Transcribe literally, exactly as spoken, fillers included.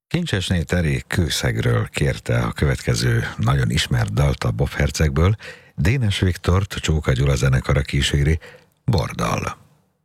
Kincsesné Teri Kőszegről kérte a következő nagyon ismert dalt a Bob Hercegből, Dénes Viktort Csóka Gyula zenekara kíséri, Bordal.